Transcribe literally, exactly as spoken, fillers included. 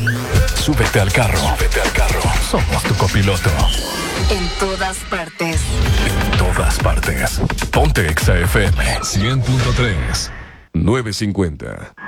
Súbete al carro. Súbete al carro. Somos tu copiloto. En todas partes. En todas partes. Ponte Exa F M. cien punto tres. nueve cincuenta.